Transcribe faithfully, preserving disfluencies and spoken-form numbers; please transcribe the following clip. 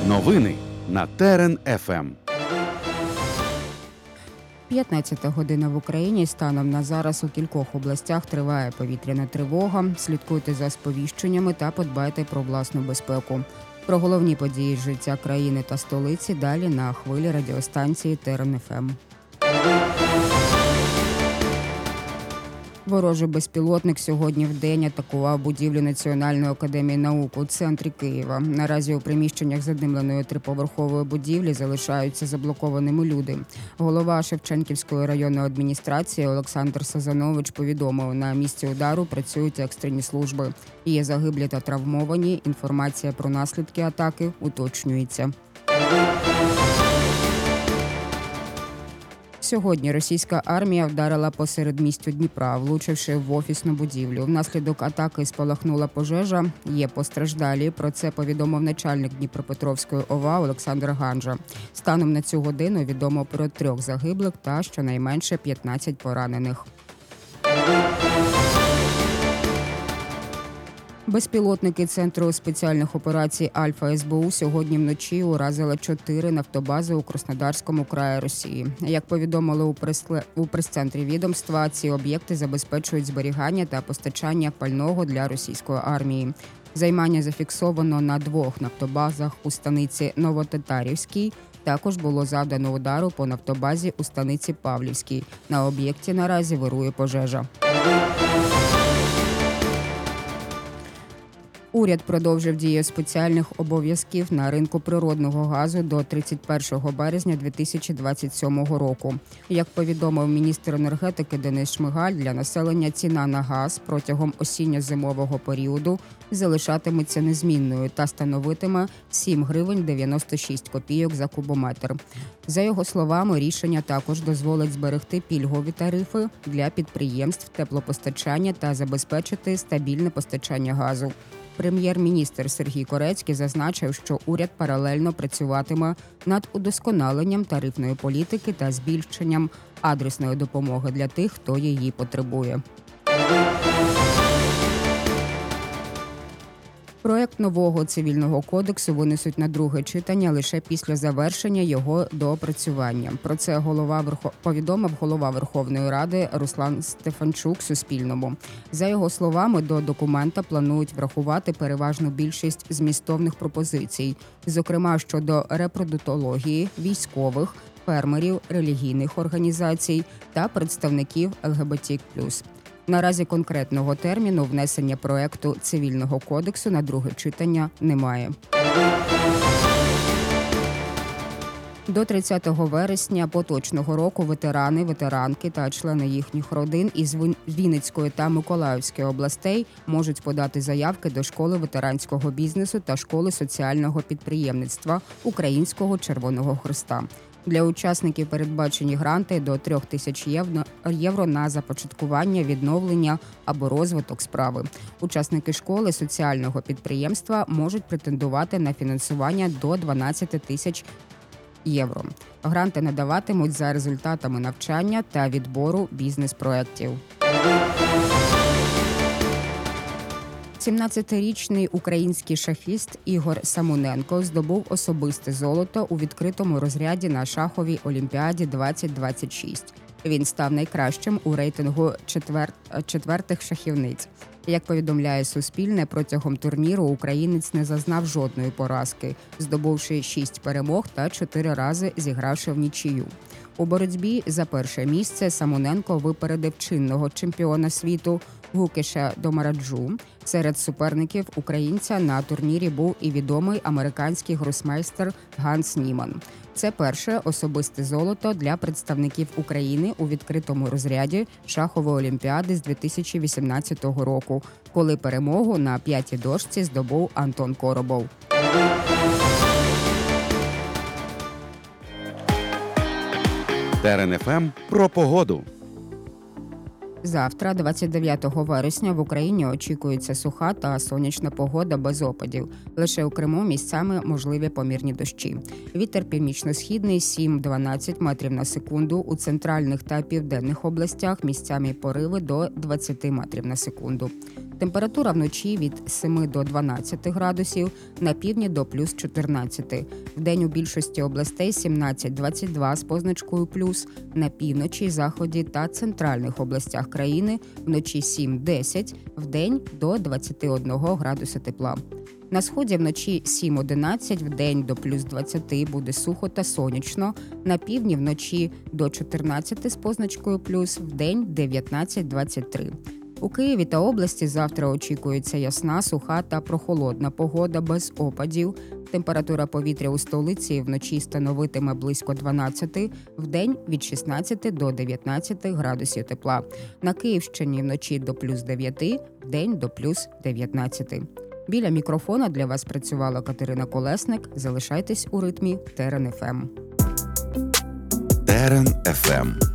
Новини на Терен еф ем. п'ятнадцята година в Україні. Станом на зараз у кількох областях триває повітряна тривога. Слідкуйте за сповіщеннями та подбайте про власну безпеку. Про головні події життя країни та столиці далі на хвилі радіостанції Терен еф ем. Ворожий безпілотник сьогодні вдень атакував будівлю Національної академії наук у центрі Києва. Наразі у приміщеннях задимленої триповерхової будівлі залишаються заблокованими люди. Голова Шевченківської районної адміністрації Олександр Сазанович повідомив, на місці удару працюють екстрені служби. Є загиблі та травмовані. Інформація про наслідки атаки уточнюється. Сьогодні російська армія вдарила по середмістю Дніпра, влучивши в офісну будівлю. Внаслідок атаки спалахнула пожежа. Є постраждалі. Про це повідомив начальник Дніпропетровської о ва Олександр Ганжа. Станом на цю годину відомо про трьох загиблих та щонайменше п'ятнадцять поранених. Безпілотники Центру спеціальних операцій «Альфа» ес бе у сьогодні вночі уразили чотири нафтобази у Краснодарському краї Росії. Як повідомили у, прес- у прес-центрі відомства, ці об'єкти забезпечують зберігання та постачання пального для російської армії. Займання зафіксовано на двох нафтобазах у станиці Новотатарівській. Також було завдано удару по нафтобазі у станиці Павлівській. На об'єкті наразі вирує пожежа. Уряд продовжив дію спеціальних обов'язків на ринку природного газу до тридцять першого березня дві тисячі двадцять сьомого року. Як повідомив міністр енергетики Денис Шмигаль, для населення ціна на газ протягом осінньо-зимового періоду залишатиметься незмінною та становитиме сім гривень дев'яносто шість копійок за кубометр. За його словами, рішення також дозволить зберегти пільгові тарифи для підприємств теплопостачання та забезпечити стабільне постачання газу. Прем'єр-міністр Сергій Корецький зазначив, що уряд паралельно працюватиме над удосконаленням тарифної політики та збільшенням адресної допомоги для тих, хто її потребує. Проект нового цивільного кодексу винесуть на друге читання лише після завершення його доопрацювання. Про це голова Верхов... повідомив голова Верховної Ради Руслан Стефанчук Суспільному. За його словами, до документа планують врахувати переважну більшість змістовних пропозицій, зокрема щодо репродуктології, військових, фермерів, релігійних організацій та представників ел ге бе те плюс. Наразі конкретного терміну внесення проекту цивільного кодексу на друге читання немає. До тридцятого вересня поточного року ветерани, ветеранки та члени їхніх родин із Вінницької та Миколаївської областей можуть подати заявки до школи ветеранського бізнесу та школи соціального підприємництва Українського Червоного Хреста. Для учасників передбачені гранти до три тисячі євро на започаткування, відновлення або розвиток справи. Учасники школи соціального підприємства можуть претендувати на фінансування до дванадцять тисяч євро. Гранти надаватимуть за результатами навчання та відбору бізнес-проєктів. сімнадцятирічний український шахіст Ігор Самоненко здобув особисте золото у відкритому розряді на шаховій олімпіаді двадцять двадцять шість. Він став найкращим у рейтингу четвер... четвертих шахівниць. Як повідомляє Суспільне, протягом турніру українець не зазнав жодної поразки, здобувши шість перемог та чотири рази зігравши в нічию. У боротьбі за перше місце Самоненко випередив чинного чемпіона світу Гукеша Домараджу. Серед суперників українця на турнірі був і відомий американський гросмейстер Ганс Німан. Це перше особисте золото для представників України у відкритому розряді шахової олімпіади з дві тисячі вісімнадцятого року, коли перемогу на п'ятій дошці здобув Антон Коробов. Терен еф ем про погоду. Завтра, двадцять дев'ятого вересня, в Україні очікується суха та сонячна погода без опадів. Лише у Криму місцями можливі помірні дощі. Вітер північно-східний сім-дванадцять метрів на секунду. У центральних та південних областях місцями пориви до двадцять метрів на секунду. Температура вночі від семи до дванадцяти градусів, на півдні до плюс чотирнадцяти. Вдень у більшості областей сімнадцять двадцять два з позначкою плюс, на півночі, заході та центральних областях країни вночі сім десять, вдень до двадцяти одного градуса тепла. На сході вночі сім одинадцять, вдень до плюс двадцяти буде сухо та сонячно, на півдні вночі до чотирнадцяти з позначкою плюс, вдень дев'ятнадцять двадцять три. У Києві та області завтра очікується ясна, суха та прохолодна погода без опадів. Температура повітря у столиці вночі становитиме близько дванадцяти, вдень від шістнадцяти до дев'ятнадцяти градусів тепла. На Київщині вночі до плюс дев'яти, вдень до плюс дев'ятнадцяти. Біля мікрофона для вас працювала Катерина Колесник. Залишайтесь у ритмі Терен еф ем. Терен еф ем.